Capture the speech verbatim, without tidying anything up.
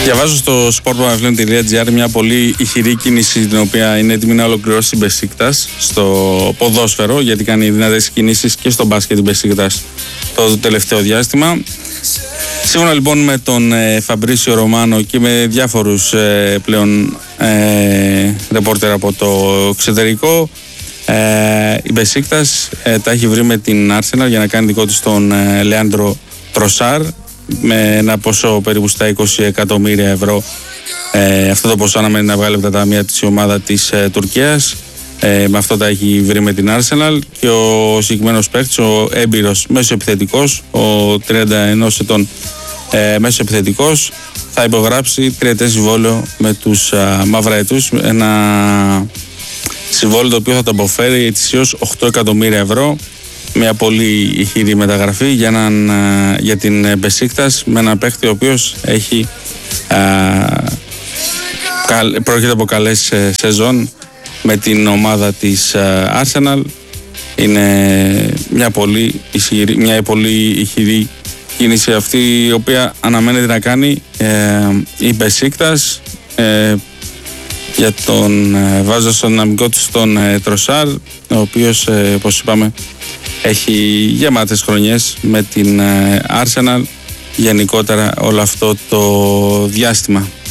Διαβάζω στο sportpavilion.gr μια πολύ ηχηρή κίνηση την οποία είναι έτοιμη να ολοκληρώσει η Μπεσίκτας στο ποδόσφαιρο, γιατί κάνει δυνατές κινήσεις και στο μπάσκετ η Μπεσίκτας το τελευταίο διάστημα. Σύμφωνα λοιπόν με τον ε, Φαμπρίσιο Ρωμάνο και με διάφορους ε, πλέον ε, ρεπόρτερ από το εξωτερικό, ε, η Μπεσίκτας ε, τα έχει βρει με την Arsenal για να κάνει δικό της τον ε, Λεάντρο Τροσάρ, με ένα ποσό περίπου στα είκοσι εκατομμύρια ευρώ. Ε, αυτό το ποσό αναμένει να βγάλει από τα ταμεία της η ομάδα της ε, Τουρκίας. Ε, με αυτό τα έχει βρει με την Arsenal και ο συγκεκριμένος παίκτης, ο έμπειρος μέσοεπιθετικός, ο τριάντα ενός ετών ε, μέσοεπιθετικός, θα υπογράψει τριετές συμβόλαιο με τους α, μαυραετούς. Ένα συμβόλαιο το οποίο θα το αποφέρει ετησίως οκτώ εκατομμύρια ευρώ. Μια πολύ ηχηρή μεταγραφή για, έναν, για την Μπεσίκτας, με έναν παίκτη ο οποίος έχει α, καλ, πρόκειται από καλές σεζόν με την ομάδα της α, Arsenal. Είναι μια πολύ ηχηρή, μια πολύ ηχηρή κίνηση αυτή, η οποία αναμένεται να κάνει ε, η Μπεσίκτας ε, για τον ε, βάζω στο δυναμικό του τον ε, Τροσάρ, ο οποίος ε, όπως είπαμε έχει γεμάτες χρονιές με την Arsenal γενικότερα όλο αυτό το διάστημα.